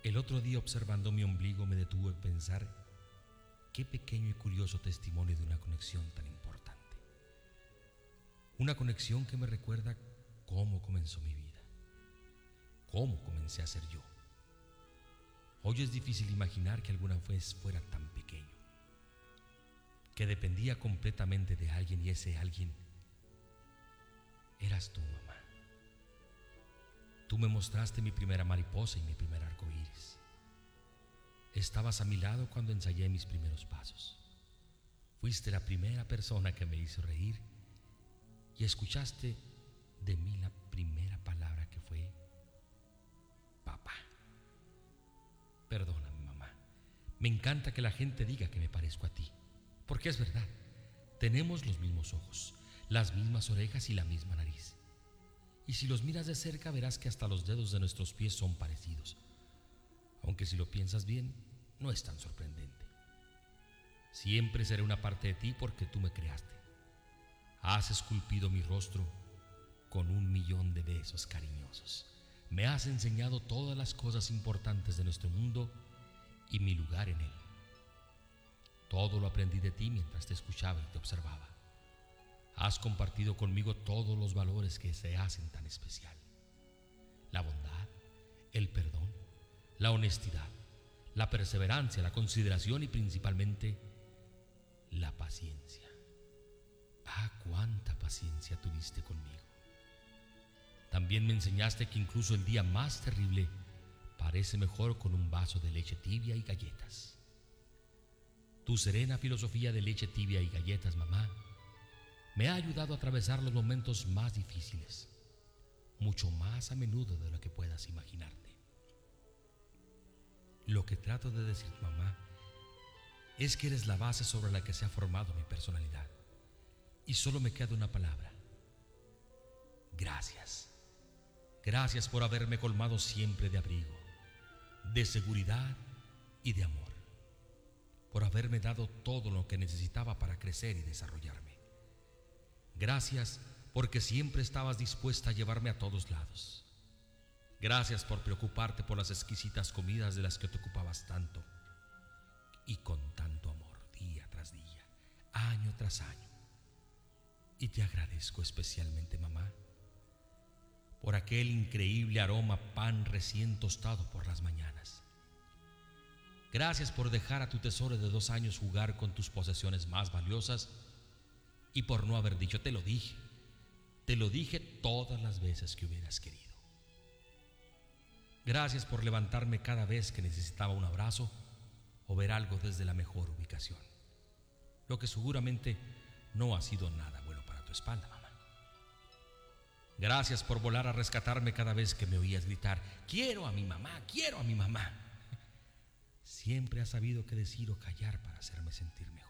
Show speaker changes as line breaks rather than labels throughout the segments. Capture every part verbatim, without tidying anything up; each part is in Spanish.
El otro día, observando mi ombligo, me detuve a pensar qué pequeño y curioso testimonio de una conexión tan importante. Una conexión que me recuerda cómo comenzó mi vida, cómo comencé a ser yo. Hoy es difícil imaginar que alguna vez fuera tan pequeño, que dependía completamente de alguien, y ese alguien eras tú, mamá. Tú me mostraste mi primera mariposa y mi primer arco iris. Estabas a mi lado cuando ensayé mis primeros pasos. Fuiste la primera persona que me hizo reír y escuchaste de mí la primera palabra, que fue papá. Perdóname, mamá. Me encanta que la gente diga que me parezco a ti, porque es verdad. Tenemos los mismos ojos, las mismas orejas y la misma nariz. Y si los miras de cerca verás que hasta los dedos de nuestros pies son parecidos. Aunque si lo piensas bien, no es tan sorprendente. Siempre seré una parte de ti porque tú me creaste. Has esculpido mi rostro con un millón de besos cariñosos. Me has enseñado todas las cosas importantes de nuestro mundo y mi lugar en él. Todo lo aprendí de ti mientras te escuchaba y te observaba. Has compartido conmigo todos los valores que se hacen tan especial: la bondad, el perdón, la honestidad, la perseverancia, la consideración y principalmente la paciencia. Ah, cuánta paciencia tuviste conmigo. También me enseñaste que incluso el día más terrible parece mejor con un vaso de leche tibia y galletas. Tu serena filosofía de leche tibia y galletas, mamá, me ha ayudado a atravesar los momentos más difíciles, mucho más a menudo de lo que puedas imaginarte. Lo que trato de decir, mamá, es que eres la base sobre la que se ha formado mi personalidad. Y solo me queda una palabra: gracias. Gracias por haberme colmado siempre de abrigo, de seguridad y de amor. Por haberme dado todo lo que necesitaba para crecer y desarrollarme. Gracias porque siempre estabas dispuesta a llevarme a todos lados. Gracias por preocuparte por las exquisitas comidas de las que te ocupabas tanto y con tanto amor, día tras día, año tras año. Y te agradezco especialmente, mamá, por aquel increíble aroma pan recién tostado por las mañanas. Gracias por dejar a tu tesoro de dos años jugar con tus posesiones más valiosas y por no haber dicho: te lo dije, te lo dije todas las veces que hubieras querido. Gracias por levantarme cada vez que necesitaba un abrazo o ver algo desde la mejor ubicación, lo que seguramente no ha sido nada bueno para tu espalda, mamá. Gracias por volar a rescatarme cada vez que me oías gritar: quiero a mi mamá, quiero a mi mamá. Siempre has sabido qué decir o callar para hacerme sentir mejor.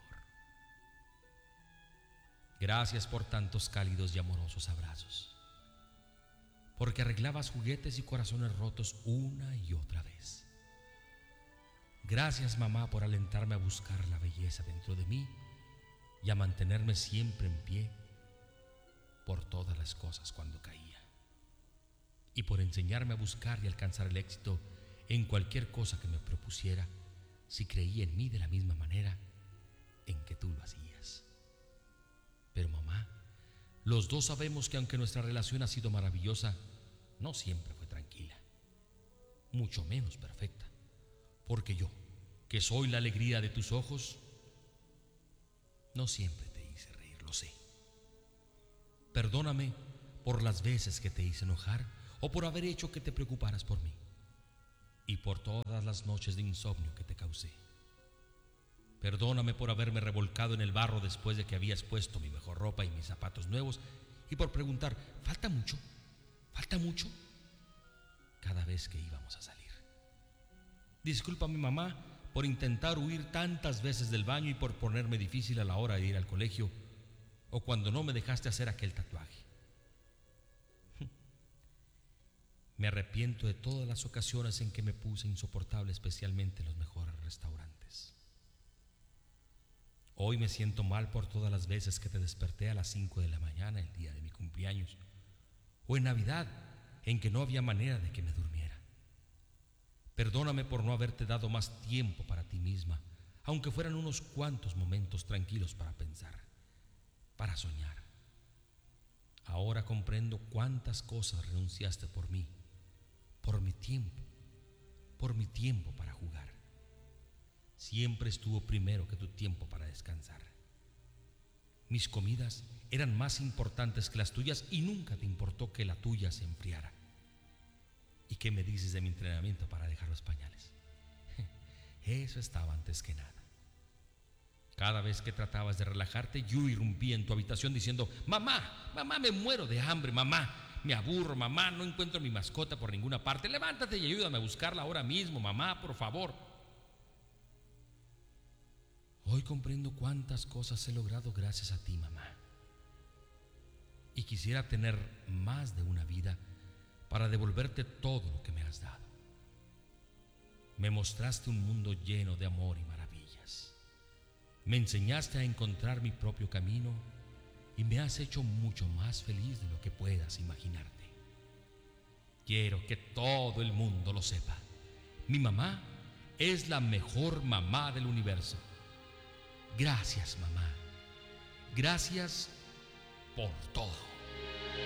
Gracias por tantos cálidos y amorosos abrazos, porque arreglabas juguetes y corazones rotos una y otra vez. Gracias, mamá, por alentarme a buscar la belleza dentro de mí y a mantenerme siempre en pie por todas las cosas cuando caía, y por enseñarme a buscar y alcanzar el éxito en cualquier cosa que me propusiera si creía en mí de la misma manera en que tú lo hacías. Pero, mamá, los dos sabemos que aunque nuestra relación ha sido maravillosa, no siempre fue tranquila, mucho menos perfecta, porque yo, que soy la alegría de tus ojos, no siempre te hice reír, lo sé. Perdóname por las veces que te hice enojar o por haber hecho que te preocuparas por mí, y por todas las noches de insomnio que te causé. Perdóname por haberme revolcado en el barro después de que habías puesto mi mejor ropa y mis zapatos nuevos, y por preguntar: ¿falta mucho? ¿Falta mucho? Cada vez que íbamos a salir. Discúlpame, mamá, por intentar huir tantas veces del baño y por ponerme difícil a la hora de ir al colegio o cuando no me dejaste hacer aquel tatuaje. Me arrepiento de todas las ocasiones en que me puse insoportable, especialmente en los mejores restaurantes. Hoy me siento mal por todas las veces que te desperté a las cinco de la mañana el día de mi cumpleaños, o en Navidad, en que no había manera de que me durmiera. Perdóname por no haberte dado más tiempo para ti misma, aunque fueran unos cuantos momentos tranquilos para pensar, para soñar. Ahora comprendo cuántas cosas renunciaste por mí, por mi tiempo, por mi tiempo para jugar. Siempre estuvo primero que tu tiempo para descansar. Mis comidas eran más importantes que las tuyas y nunca te importó que la tuya se enfriara. ¿Y qué me dices de mi entrenamiento para dejar los pañales? Eso estaba antes que nada. Cada vez que tratabas de relajarte, yo irrumpía en tu habitación diciendo: mamá, mamá, me muero de hambre, mamá, me aburro, mamá, no encuentro a mi mascota por ninguna parte, levántate y ayúdame a buscarla ahora mismo, mamá, por favor. Hoy comprendo cuántas cosas he logrado gracias a ti, mamá. Y quisiera tener más de una vida para devolverte todo lo que me has dado. Me mostraste un mundo lleno de amor y maravillas. Me enseñaste a encontrar mi propio camino y me has hecho mucho más feliz de lo que puedas imaginarte. Quiero que todo el mundo lo sepa. Mi mamá es la mejor mamá del universo. Gracias, mamá. Gracias por todo.